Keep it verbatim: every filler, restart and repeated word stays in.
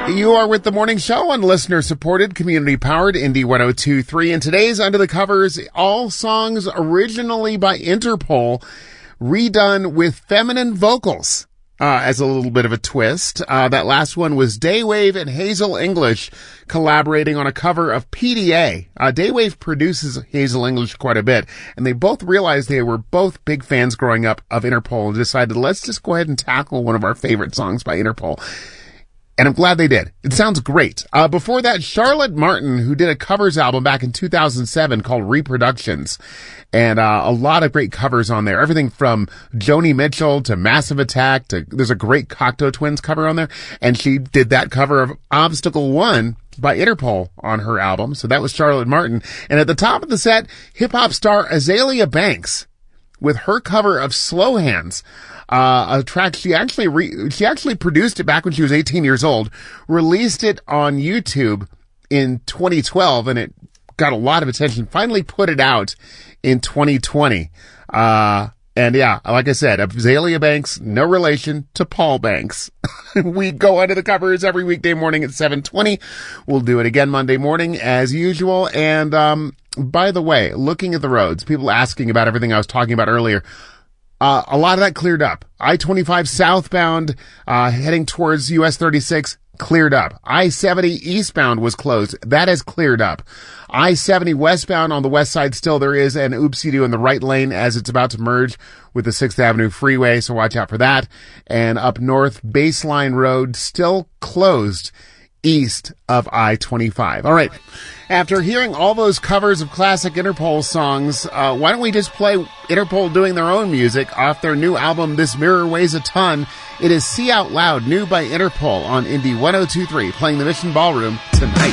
You are with the morning show on listener-supported, community-powered Indie one oh two point three. And today's Under the Covers, all songs originally by Interpol, redone with feminine vocals uh, as a little bit of a twist. Uh, that last one was Daywave and Hazel English collaborating on a cover of P D A. Uh, Daywave produces Hazel English quite a bit, and they both realized they were both big fans growing up of Interpol and decided, let's just go ahead and tackle one of our favorite songs by Interpol. And I'm glad they did. It sounds great. Uh, before that, Charlotte Martin, who did a covers album back in two thousand seven called Reproductions. And, uh, a lot of great covers on there. Everything from Joni Mitchell to Massive Attack to, there's a great Cocteau Twins cover on there. And she did that cover of Obstacle One by Interpol on her album. So that was Charlotte Martin. And at the top of the set, hip hop star Azealia Banks with her cover of Slow Hands. Uh, a track she actually re- she actually produced it back when she was eighteen years old, released it on YouTube in twenty twelve, and it got a lot of attention. Finally put it out in twenty twenty. Uh, and yeah, like I said, Azealia Banks, no relation to Paul Banks. We go under the covers every weekday morning at seven twenty. We'll do it again Monday morning as usual. And, um, by the way, looking at the roads, people asking about everything I was talking about earlier. Uh, a lot of that cleared up. I twenty-five southbound, uh, heading towards U S thirty-six, cleared up. I seventy eastbound was closed. That has cleared up. I seventy westbound on the west side, still there is an oopsie-doo in the right lane as it's about to merge with the sixth Avenue freeway, so watch out for that. And up north, Baseline Road still closed east of I twenty-five. All right. After hearing all those covers of classic Interpol songs, uh, why don't we just play Interpol doing their own music off their new album, This Mirror Weighs a Ton. It is See Out Loud, new by Interpol on Indie one oh two point three, playing the Mission Ballroom tonight.